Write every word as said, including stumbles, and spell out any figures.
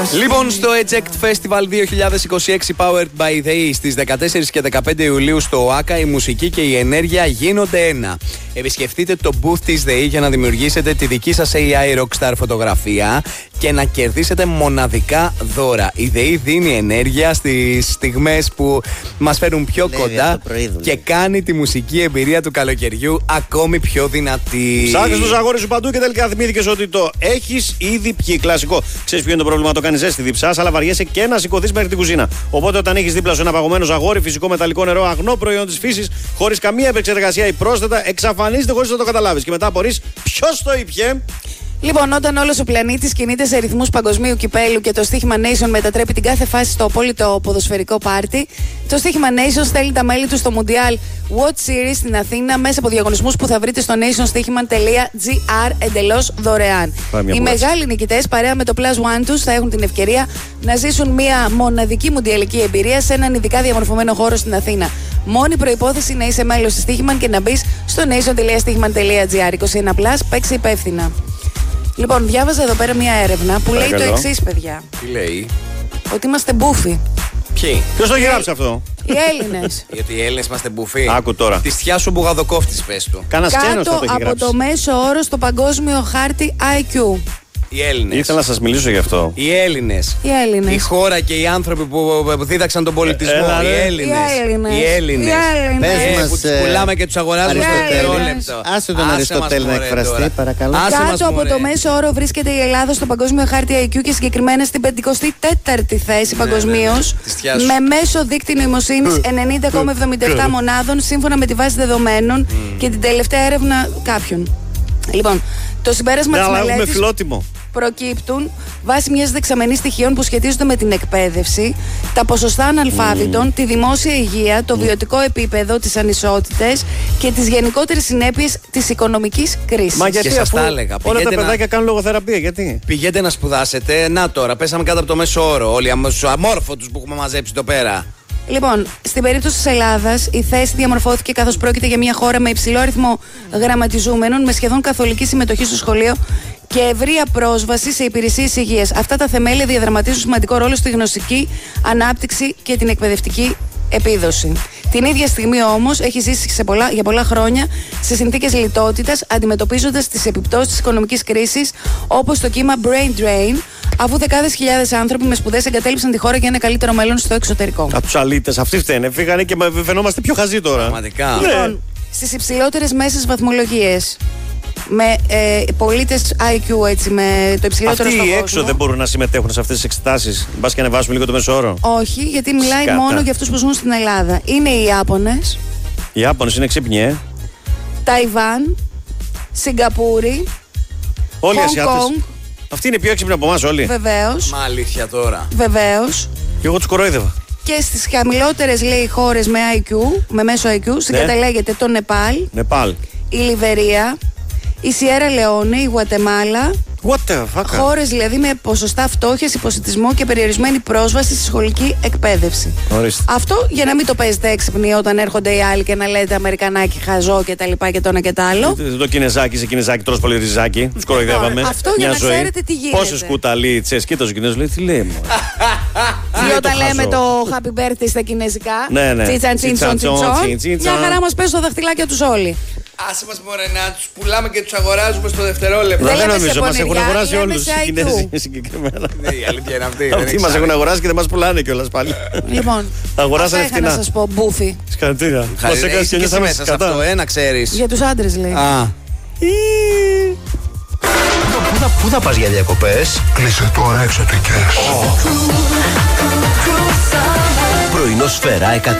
Λοιπόν, στο Eject Festival δύο χιλιάδες είκοσι έξι Powered by the E στις δεκατέσσερις και δεκαπέντε Ιουλίου στο ΟΑΚΑ, η μουσική και η ενέργεια γίνονται ένα. Επισκεφτείτε το booth της The E για να δημιουργήσετε τη δική σας έι άι Rockstar φωτογραφία και να κερδίσετε μοναδικά δώρα. Η The E δίνει ενέργεια στις στιγμές που μας φέρουν πιο λέει, κοντά και κάνει τη μουσική εμπειρία του καλοκαιριού ακόμη πιο δυνατή. Ψάχνεις τους αγόρες σου παντού και τελικά θυμήθηκες ότι το έχεις ήδη πιει. Κλασικό. Ξέρεις ποιο είναι το πρόβλημα? Το κάνεις ζέστη, διψάς, αλλά βαριέσαι και να σηκωθείς μέχρι την κουζίνα. Οπότε όταν έχεις δίπλα σου ένα παγωμένο ζαγόρι, φυσικό μεταλλικό νερό, αγνό προϊόν της φύσης, χωρίς καμία επεξεργασία ή πρόσθετα, εξαφανίζεται χωρίς να το καταλάβεις. Και μετά απορείς ποιος το ήπιε. Λοιπόν, όταν όλος ο πλανήτης κινείται σε ρυθμούς παγκοσμίου κυπέλου και το στοίχημα Nation μετατρέπει την κάθε φάση στο απόλυτο ποδοσφαιρικό πάρτι, το στοίχημα Nation στέλνει τα μέλη του στο Mundial Watch Series στην Αθήνα μέσα από διαγωνισμούς που θα βρείτε στο nation στοίχημα τελεία τζι άρ εντελώς δωρεάν. Οι μεγάλοι νικητές παρέα με το Plus One τους θα έχουν την ευκαιρία να ζήσουν μια μοναδική μουντιαλική εμπειρία σε έναν ειδικά διαμορφωμένο χώρο στην Αθήνα. Μόνη προϋπόθεση να είσαι μέλος της Στοίχημαν και να μπεις στο nation τελεία στοίχημαν τελεία τζι άρ. είκοσι ένα πλας, παίξε υπεύθυνα. Λοιπόν, διάβαζα εδώ πέρα μια έρευνα που λέει το εξής, παιδιά. Τι λέει? Ότι είμαστε μπούφοι. Ποιοι? Ποιος το έχει γράψει αυτό? Οι Έλληνες. Γιατί οι Έλληνες είμαστε μπουφοί. Άκου τώρα. Τη θιά σου μπουγαδοκόφτης, πες του. Κάνας ξένος το έχει Κάτω από το μέσο όρο στο παγκόσμιο χάρτη άι κιου. Οι Έλληνες. Ήθελα να σας μιλήσω γι' αυτό. Οι Έλληνες. Οι Έλληνες. Η χώρα και οι άνθρωποι που, που δίδαξαν τον πολιτισμό. Έλα, οι Έλληνες. Οι Έλληνες. Οι Έλληνες. Οι Έλληνες. Ε, Πες που μας, τους πουλάμε και τους αγοράζουμε στο δευτερόλεπτο. Άσε τον Αριστοτέλη να εκφραστεί, παρακαλώ. Άσε μας, Κάτω από μωρέ. το μέσο όρο βρίσκεται η Ελλάδα στο παγκόσμιο χάρτη άι κιου και συγκεκριμένα στην πενηκοστή τέταρτη θέση Ναι, παγκοσμίως. ναι, της θειάς σου. Με μέσο δίκτυο νοημοσύνης ενενήντα κόμμα εβδομήντα επτά μονάδων σύμφωνα με τη βάση δεδομένων και την τελευταία έρευνα κάποιων. Λοιπόν, το συμπέρασμα Ναι, της αλλά έχουμε μελέτης φιλότιμο. προκύπτουν βάσει μιας δεξαμενής στοιχείων που σχετίζονται με την εκπαίδευση, τα ποσοστά αναλφάβητων, mm. τη δημόσια υγεία, το mm. βιωτικό επίπεδο, τις ανισότητες και τις γενικότερες συνέπειες της οικονομικής κρίσης. Μα γιατί Και σας αφού τα έλεγα, όλα τα πηγαίνετε παιδάκια να- κάνουν λογοθεραπεία, γιατί? Πηγαίνετε να σπουδάσετε. Να τώρα, πέσαμε κάτω από το μέσο όρο. Όλοι τους αμόρφωτους που έχουμε μαζέψει εδώ πέρα. Λοιπόν, στην περίπτωση της Ελλάδας, η θέση διαμορφώθηκε καθώς πρόκειται για μια χώρα με υψηλό αριθμό γραμματιζούμενων, με σχεδόν καθολική συμμετοχή στο σχολείο και ευρεία πρόσβαση σε υπηρεσίες υγείας. Αυτά τα θεμέλια διαδραματίζουν σημαντικό ρόλο στη γνωστική ανάπτυξη και την εκπαιδευτική επίδοση. Την ίδια στιγμή όμως έχει ζήσει σε πολλά, για πολλά χρόνια σε συνθήκες λιτότητας, αντιμετωπίζοντας τις επιπτώσεις της οικονομικής κρίσης, όπως το κύμα brain drain, αφού δεκάδες χιλιάδες άνθρωποι με σπουδές εγκατέλειψαν τη χώρα για ένα καλύτερο μέλλον στο εξωτερικό. Από τους αλήτες, αυτοί φταίνε. Φύγανε και φαινόμαστε πιο χαζοί τώρα. Πραγματικά. Λοιπόν, στις υψηλότερες μέσες βαθμολογίες, με ε, πολίτες άι κιου, έτσι, με το υψηλότερο Αυτοί στον οι κόσμο. έξω δεν μπορούν να συμμετέχουν σε αυτές τις εξετάσεις. Μπας και ανεβάσουμε λίγο το μέσο όρο. Όχι, γιατί μιλάει Σκάτα. μόνο για αυτούς που ζουν στην Ελλάδα. Είναι οι Ιάπωνες, Οι Ιάπωνες είναι ξύπνοι, ε. Ταϊβάν, Σιγκαπούρη, Όλοι οι Χονγκ Ασιάτες. Κονγκ, Αυτοί είναι πιο έξυπνοι από εμάς όλοι. βεβαίως, Μα αλήθεια τώρα. βεβαίως. Και εγώ τους κορόιδευα. Και στις χαμηλότερες, λέει, χώρες με άι κιου, με μέσο άι κιου, συγκαταλέγεται το Νεπάλ, Νεπάλ. η Λιβερία, η Σιέρα Λεόνε, η Γουατεμάλα. What the fuck. Χώρες δηλαδή με ποσοστά φτώχειας, υποσιτισμό και περιορισμένη πρόσβαση στη σχολική εκπαίδευση. Ορίστε. Αυτό για να μην το παίζετε έξυπνοι όταν έρχονται οι άλλοι και να λέτε Αμερικανάκι, χαζό και τα λοιπά και το ένα και το άλλο. Το, το κινεζάκι, σε κινεζάκι, τρως πολύ ριζάκι. Τους κοροϊδεύαμε. αυτό για Μια να ζωή. ξέρετε τι γίνεται. Πόσες κουταλί τσες, κοίτας ο Κινέζος λέει, τι λέει μου. Ή όταν το λέμε χαζό. το happy birthday στα κινέζικα. Ναι, ναι. Τσίτσαν, τσίτσον, Τσίτσαν, τσίτσον. τσίτσαν. Μια χαρά μας παίζουν τα δαχτυλάκια τους όλοι. Άσε μας μωρέ να τους πουλάμε και τους αγοράζουμε στο δευτερόλεπτο. Δεν Δεν λέμε νομίζω, σε μας έχουν πονηριά, αγοράσει λέμε όλους σε οι άι κιου. Κινέζοι συγκεκριμένα. Ναι, η αλήθεια είναι αυτή. δεν Αυτοί έχεις μας άλλη. έχουν αγοράσει και δεν μας πουλάνε κιόλας πάλι. Λοιπόν, Αγοράσανε αυτά είχα να φτηνά. σας πω, μπούφι. Συγχαρητήρια. Μας Χαρή, έκανες είσαι και και εσύ νιώσαμε μέσα σε κατά. αυτό, ε, να ξέρεις. Για τους άντρες λέει. Α, Πού θα, πού θα πας για διακοπές? Κλείσε τώρα εξωτικές. Πρωινό Σφαίρα εκατό